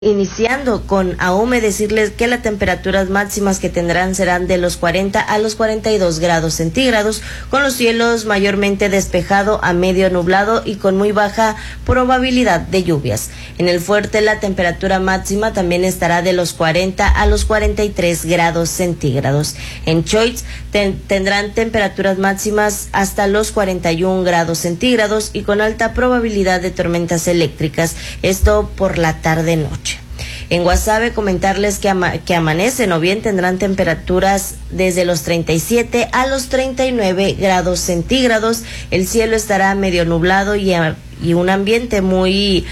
Iniciando con Aume, decirles que las temperaturas máximas que tendrán serán de los 40 a los 42 grados centígrados, con los cielos mayormente despejado a medio nublado y con muy baja probabilidad de lluvias. En el Fuerte la temperatura máxima también estará de los 40 a los 43 grados centígrados. En Choix tendrán temperaturas máximas hasta los 41 grados centígrados y con alta probabilidad de tormentas eléctricas, esto por la tarde-noche. En Guasave comentarles que amanecen o bien tendrán temperaturas desde los 37 a los 39 grados centígrados. El cielo estará medio nublado y un ambiente muy,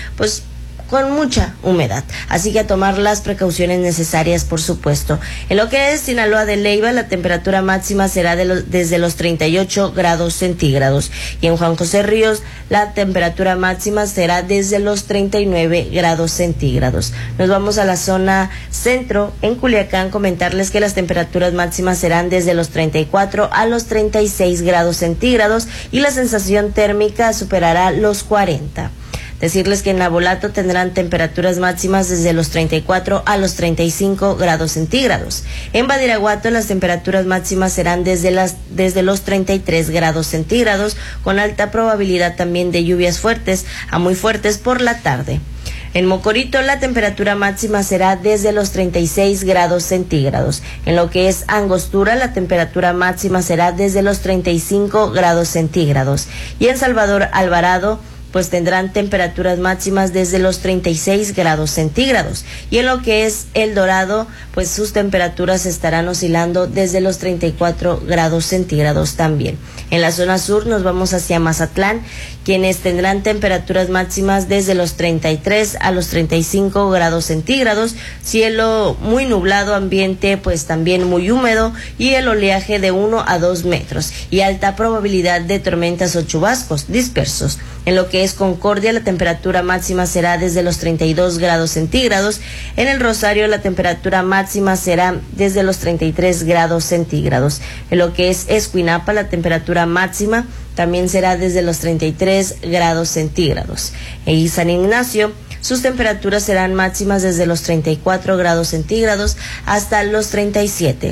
con mucha humedad, así que a tomar las precauciones necesarias, por supuesto. En lo que es Sinaloa de Leyva, la temperatura máxima será desde los 38 grados centígrados, y en Juan José Ríos la temperatura máxima será desde los 39 grados centígrados. Nos vamos a la zona centro. En Culiacán comentarles que las temperaturas máximas serán desde los 34 a los 36 grados centígrados y la sensación térmica superará los 40. Decirles que en Navolato tendrán temperaturas máximas desde los 34 a los 35 grados centígrados. En Badiraguato las temperaturas máximas serán desde los 33 grados centígrados, con alta probabilidad también de lluvias fuertes a muy fuertes por la tarde. En Mocorito la temperatura máxima será desde los 36 grados centígrados. En lo que es Angostura la temperatura máxima será desde los 35 grados centígrados. Y en Salvador Alvarado tendrán temperaturas máximas desde los 36 grados centígrados. Y en lo que es El Dorado, sus temperaturas estarán oscilando desde los 34 grados centígrados también. En la zona sur nos vamos hacia Mazatlán, quienes tendrán temperaturas máximas desde los 33 a los 35 grados centígrados, cielo muy nublado, ambiente también muy húmedo y el oleaje de 1 a 2 metros y alta probabilidad de tormentas o chubascos dispersos. En lo que es Concordia, la temperatura máxima será desde los 32 grados centígrados. En el Rosario, la temperatura máxima será desde los 33 grados centígrados. En lo que es Escuinapa, la temperatura máxima también será desde los 33 grados centígrados. En San Ignacio, sus temperaturas serán máximas desde los 34 grados centígrados hasta los 37.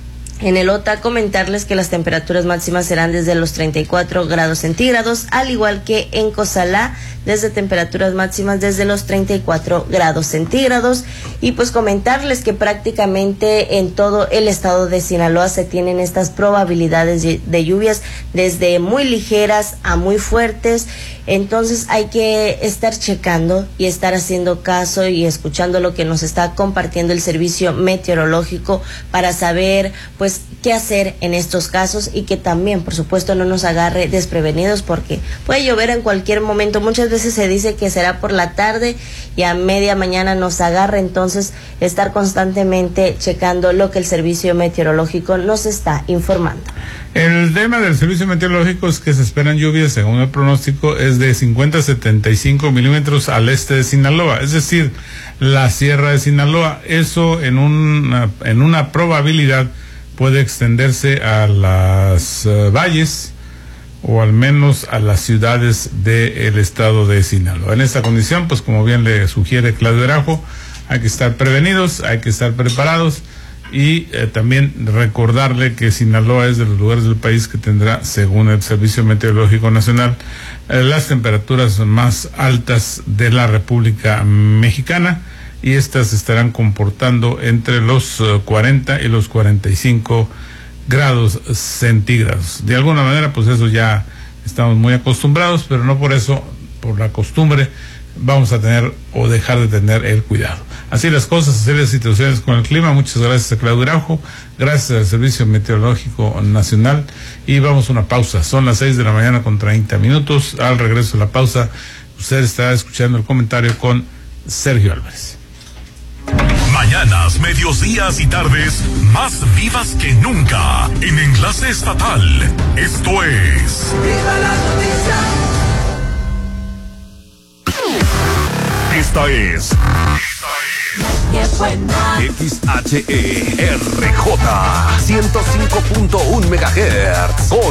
En el OTA comentarles que las temperaturas máximas serán desde los 34 grados centígrados, al igual que en Cozalá, desde temperaturas máximas desde los 34 grados centígrados. Y comentarles que prácticamente en todo el estado de Sinaloa se tienen estas probabilidades de lluvias desde muy ligeras a muy fuertes. Entonces hay que estar checando y estar haciendo caso y escuchando lo que nos está compartiendo el servicio meteorológico para saber qué hacer en estos casos y que también, por supuesto, no nos agarre desprevenidos porque puede llover en cualquier momento. Muchas veces se dice que será por la tarde y a media mañana nos agarra, entonces estar constantemente checando lo que el servicio meteorológico nos está informando. El tema del servicio meteorológico es que se esperan lluvias, según el pronóstico, es de 50 a 75 milímetros al este de Sinaloa, es decir, la sierra de Sinaloa. Eso en una probabilidad puede extenderse a las valles o al menos a las ciudades del estado de Sinaloa. En esta condición, como bien le sugiere Claudio Erajo, hay que estar prevenidos, hay que estar preparados. Y también recordarle que Sinaloa es de los lugares del país que tendrá, según el Servicio Meteorológico Nacional, las temperaturas más altas de la República Mexicana, y estas se estarán comportando entre los 40 y los 45 grados centígrados. De alguna manera, eso ya estamos muy acostumbrados, pero no por eso, por la costumbre, vamos a tener o dejar de tener el cuidado. Así las cosas, así las situaciones con el clima. Muchas gracias a Claudio Araujo, gracias al Servicio Meteorológico Nacional, y vamos a una pausa. Son las 6 de la mañana con 30 minutos. Al regreso de la pausa, usted estará escuchando el comentario con Sergio Álvarez. Mañanas, medios, días y tardes más vivas que nunca en Enlace Estatal. Esto es ¡Viva la noticia! Esta es XHERJ 105.1 MHz con